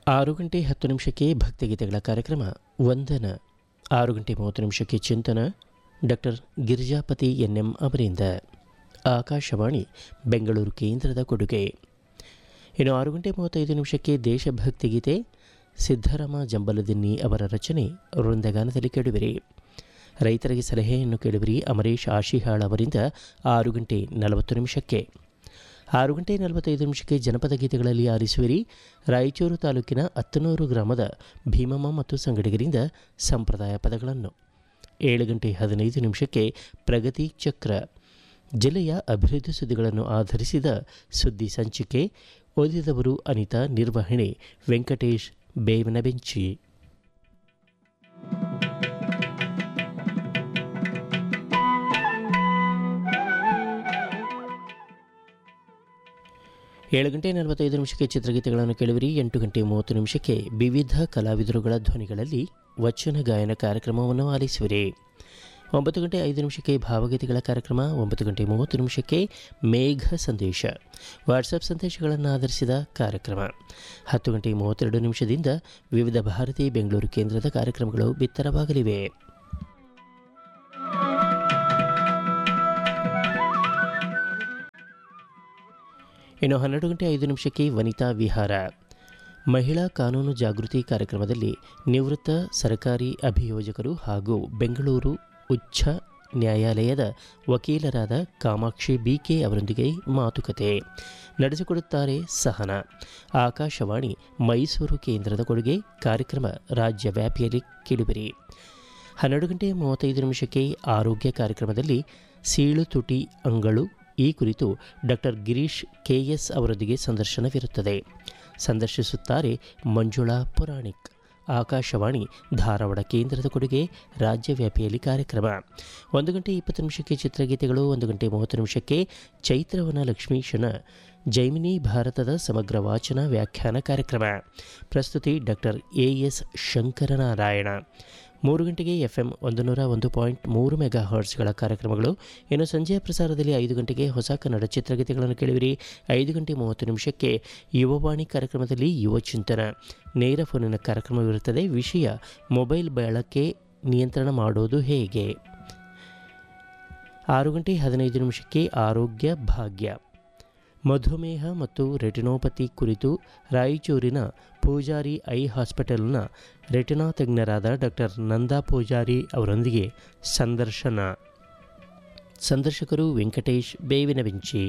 6 ಗಂಟೆ 10 ನಿಮಿಷಕ್ಕೆ ಭಕ್ತಿಗೀತೆಗಳ ಕಾರ್ಯಕ್ರಮ ವಂದನ. 6 ಗಂಟೆ 30 ನಿಮಿಷಕ್ಕೆ ಚಿಂತನ ಡಾಕ್ಟರ್ ಗಿರಿಜಾಪತಿ ಎನ್ಎಂ ಅವರಿಂದ. ಆಕಾಶವಾಣಿ ಬೆಂಗಳೂರು ಕೇಂದ್ರದ ಕೊಡುಗೆ. ಇನ್ನು 6 ಗಂಟೆ 35 ನಿಮಿಷಕ್ಕೆ ದೇಶಭಕ್ತಿ ಗೀತೆ ಸಿದ್ದರಾಮ ಜಂಬಲದಿನ್ನಿ ಅವರ ರಚನೆ ವೃಂದಗಾನದಲ್ಲಿ ಕೇಳುವಿರಿ. ರೈತರಿಗೆ ಸಲಹೆಯನ್ನು ಕೇಳುವಿರಿ ಅಮರೇಶ್ ಆಶಿಹಾಳ್ ಅವರಿಂದ 6 ಗಂಟೆ 40 ನಿಮಿಷಕ್ಕೆ. 6 ಗಂಟೆ 45 ನಿಮಿಷಕ್ಕೆ ಜನಪದ ಗೀತೆಗಳಲ್ಲಿ ಆಲಿಸುವಿರಿ ರಾಯಚೂರು ತಾಲೂಕಿನ ಅತ್ತನೂರು ಗ್ರಾಮದ ಭೀಮಮ್ಮ ಮತ್ತು ಸಂಗಡಿಗರಿಂದ ಸಂಪ್ರದಾಯ ಪದಗಳನ್ನು. 7 ಗಂಟೆ 15 ನಿಮಿಷಕ್ಕೆ ಪ್ರಗತಿ ಚಕ್ರ ಜಿಲ್ಲೆಯ ಅಭಿವೃದ್ಧಿ ಸುದ್ದಿಗಳನ್ನು ಆಧರಿಸಿದ ಸುದ್ದಿ ಸಂಚಿಕೆ. ಓದಿದವರು ಅನಿತಾ, ನಿರ್ವಹಣೆ ವೆಂಕಟೇಶ್ ಬೇವನಬೆಂಚಿ. 7 ಗಂಟೆ 45 ನಿಮಿಷಕ್ಕೆ ಚಿತ್ರಗೀತೆಗಳನ್ನು ಕೇಳುವಿರಿ. 8 ಗಂಟೆ 30 ನಿಮಿಷಕ್ಕೆ ವಿವಿಧ ಕಲಾವಿದರುಗಳ ಧ್ವನಿಗಳಲ್ಲಿ ವಚನ ಗಾಯನ ಕಾರ್ಯಕ್ರಮವನ್ನು ಆಲಿಸುವಿರಿ. 9 ಗಂಟೆ 5 ನಿಮಿಷಕ್ಕೆ ಭಾವಗೀತೆಗಳ ಕಾರ್ಯಕ್ರಮ. 9 ಗಂಟೆ 30 ನಿಮಿಷಕ್ಕೆ ಮೇಘ ಸಂದೇಶ ವಾಟ್ಸಪ್ ಸಂದೇಶಗಳನ್ನು ಆಧರಿಸಿದ ಕಾರ್ಯಕ್ರಮ. 10 ಗಂಟೆ 32 ನಿಮಿಷದಿಂದ ವಿವಿಧ ಭಾರತಿ ಬೆಂಗಳೂರು ಕೇಂದ್ರದ ಕಾರ್ಯಕ್ರಮಗಳು ಬಿತ್ತರವಾಗಲಿವೆ. ಇನ್ನು 12 ಗಂಟೆ 5 ನಿಮಿಷಕ್ಕೆ ವನಿತಾ ವಿಹಾರ ಮಹಿಳಾ ಕಾನೂನು ಜಾಗೃತಿ ಕಾರ್ಯಕ್ರಮದಲ್ಲಿ ನಿವೃತ್ತ ಸರ್ಕಾರಿ ಅಭಿಯೋಜಕರು ಹಾಗೂ ಬೆಂಗಳೂರು ಉಚ್ಚ ನ್ಯಾಯಾಲಯದ ವಕೀಲರಾದ ಕಾಮಾಕ್ಷಿ ಬಿಕೆ ಅವರೊಂದಿಗೆ ಮಾತುಕತೆ ನಡೆಸಿಕೊಡುತ್ತಾರೆ ಸಹನ. ಆಕಾಶವಾಣಿ ಮೈಸೂರು ಕೇಂದ್ರದ ಕೊಡುಗೆ. ಕಾರ್ಯಕ್ರಮ ರಾಜ್ಯ ವ್ಯಾಪಿಯಲ್ಲಿ ಕೇಳುವಿರಿ. 12 ಗಂಟೆ 35 ನಿಮಿಷಕ್ಕೆ ಆರೋಗ್ಯ ಕಾರ್ಯಕ್ರಮದಲ್ಲಿ ಸೀಳು ತುಟಿ ಅಂಗಳು ಈ ಕುರಿತು ಡಾಕ್ಟರ್ ಗಿರೀಶ್ ಕೆಎಸ್ ಅವರೊಂದಿಗೆ ಸಂದರ್ಶನವಿರುತ್ತದೆ. ಸಂದರ್ಶಿಸುತ್ತಾರೆ ಮಂಜುಳಾ ಪುರಾಣಿಕ್. ಆಕಾಶವಾಣಿ ಧಾರವಾಡ ಕೇಂದ್ರದ ಕೊಡುಗೆ. ರಾಜ್ಯವ್ಯಾಪಿಯಲ್ಲಿ ಕಾರ್ಯಕ್ರಮ. 1 ಗಂಟೆ 20 ನಿಮಿಷಕ್ಕೆ ಚಿತ್ರಗೀತೆಗಳು. 1 ಗಂಟೆ 30 ನಿಮಿಷಕ್ಕೆ ಚೈತ್ರವನ ಲಕ್ಷ್ಮೀಶನ ಜೈಮಿನಿ ಭಾರತದ ಸಮಗ್ರ ವಾಚನ ವ್ಯಾಖ್ಯಾನ ಕಾರ್ಯಕ್ರಮ. ಪ್ರಸ್ತುತಿ ಡಾಕ್ಟರ್ ಎಎಸ್ ಶಂಕರನಾರಾಯಣ. 3 ಗಂಟೆಗೆ FM 101.3 ಮೆಗಾಹರ್ಟ್ಸ್ಗಳ ಕಾರ್ಯಕ್ರಮಗಳು. ಇನ್ನು ಸಂಜೆಯ ಪ್ರಸಾರದಲ್ಲಿ 5 ಗಂಟೆಗೆ ಹೊಸ ಕನ್ನಡ ಚಿತ್ರಗೀತೆಗಳನ್ನು ಕೇಳುವಿರಿ. 5 ಗಂಟೆ 30 ನಿಮಿಷಕ್ಕೆ ಯುವವಾಣಿ ಕಾರ್ಯಕ್ರಮದಲ್ಲಿ ಯುವಚಿಂತನ ನೇರ ಫೋನಿನ ಕಾರ್ಯಕ್ರಮವಿರುತ್ತದೆ. ವಿಷಯ ಮೊಬೈಲ್ ಬಳಕೆ ನಿಯಂತ್ರಣ ಮಾಡೋದು ಹೇಗೆ. 6 ಗಂಟೆ 15 ನಿಮಿಷಕ್ಕೆ ಆರೋಗ್ಯ ಭಾಗ್ಯ ಮಧುಮೇಹ ಮತ್ತು ರೆಟಿನೋಪತಿ ಕುರಿತು ರಾಯಚೂರಿನ ಪೂಜಾರಿ ಐ ಹಾಸ್ಪಿಟಲ್ನ ರೆಟಿನಾ ತಜ್ಞರಾದ ಡಾಕ್ಟರ್ ನಂದಾ ಪೂಜಾರಿ ಅವರೊಂದಿಗೆ ಸಂದರ್ಶನ. ಸಂದರ್ಶಕರು ವೆಂಕಟೇಶ್ ಬೇವಿನಬೆಂಚಿ.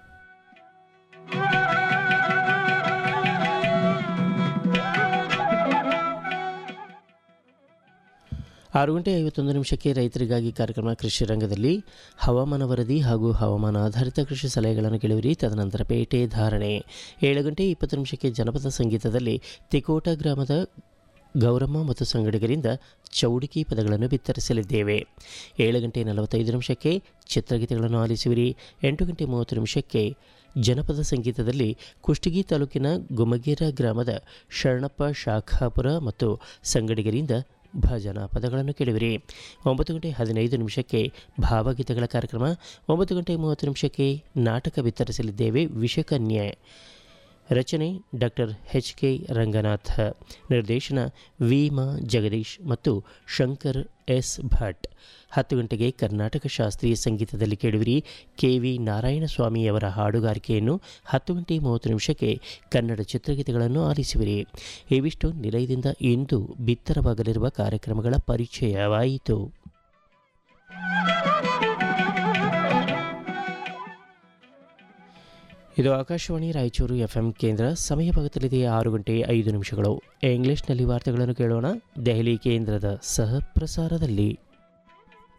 6 ಗಂಟೆ 51 ನಿಮಿಷಕ್ಕೆ ರೈತರಿಗಾಗಿ ಕಾರ್ಯಕ್ರಮ ಕೃಷಿ ರಂಗದಲ್ಲಿ ಹವಾಮಾನ ವರದಿ ಹಾಗೂ ಹವಾಮಾನ ಆಧಾರಿತ ಕೃಷಿ ಸಲಹೆಗಳನ್ನು ಕೇಳುವಿರಿ. ತದನಂತರ ಪೇಟೆ ಧಾರಣೆ. 7 ಗಂಟೆ 20 ನಿಮಿಷಕ್ಕೆ ಜನಪದ ಸಂಗೀತದಲ್ಲಿ ತಿಕೋಟ ಗ್ರಾಮದ ಗೌರಮ್ಮ ಮತ್ತು ಸಂಗಡಿಗರಿಂದ ಚೌಡಿಕಿ ಪದಗಳನ್ನು ಬಿತ್ತರಿಸಲಿದ್ದೇವೆ. 7 ಗಂಟೆ 45 ನಿಮಿಷಕ್ಕೆ ಚಿತ್ರಗೀತೆಗಳನ್ನು ಆಲಿಸುವಿರಿ. 8 ಗಂಟೆ 30 ನಿಮಿಷಕ್ಕೆ ಜನಪದ ಸಂಗೀತದಲ್ಲಿ ಕುಷ್ಟಗಿ ತಾಲೂಕಿನ ಗುಮಗೇರ ಗ್ರಾಮದ ಶರಣಪ್ಪ ಶಾಖಾಪುರ ಮತ್ತು ಸಂಗಡಿಗರಿಂದ ಭಜನಾ ಪದಗಳನ್ನು ಕೇಳುವಿರಿ. 9 ಗಂಟೆ 15 ನಿಮಿಷಕ್ಕೆ ಭಾವಗೀತೆಗಳ ಕಾರ್ಯಕ್ರಮ. 9 ಗಂಟೆ 30 ನಿಮಿಷಕ್ಕೆ ನಾಟಕ ಬಿತ್ತರಿಸಲಿದ್ದೇವೆ. ವಿಷಕನ್ಯೆ ರಚನೆ ಡಾಕ್ಟರ್ HK ರಂಗನಾಥ. ನಿರ್ದೇಶನ ವಿಮಾ ಜಗದೀಶ್ ಮತ್ತು ಶಂಕರ್ ಎಸ್ ಭಟ್. 10 ಗಂಟೆಗೆ ಕರ್ನಾಟಕ ಶಾಸ್ತ್ರೀಯ ಸಂಗೀತದಲ್ಲಿ ಕೇಳುವಿರಿ KV ನಾರಾಯಣಸ್ವಾಮಿಯವರ ಹಾಡುಗಾರಿಕೆಯನ್ನು. 10 ಗಂಟೆ 30 ನಿಮಿಷಕ್ಕೆ ಕನ್ನಡ ಚಿತ್ರಗೀತೆಗಳನ್ನು ಆಲಿಸುವಿರಿ. ಇವಿಷ್ಟು ನಿಲಯದಿಂದ ಇಂದು ಬಿತ್ತರವಾಗಲಿರುವ ಕಾರ್ಯಕ್ರಮಗಳ ಪರಿಚಯವಾಯಿತು. ಇದು ಆಕಾಶವಾಣಿ ರಾಯಚೂರು FM ಕೇಂದ್ರ. ಸಮಯ ಭಾಗದಲ್ಲಿದೆ 6 ಗಂಟೆ 5 ನಿಮಿಷಗಳು. ಇಂಗ್ಲಿಷ್ನಲ್ಲಿ ವಾರ್ತೆಗಳನ್ನು ಕೇಳೋಣ. ದೆಹಲಿ ಕೇಂದ್ರದ ಸಹ ಪ್ರಸಾರದಲ್ಲಿ.